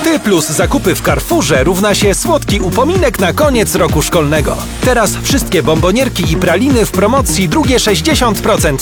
Ty plus zakupy w Carrefourze równa się słodki upominek na koniec roku szkolnego. Teraz wszystkie bombonierki i praliny w promocji, drugie 60%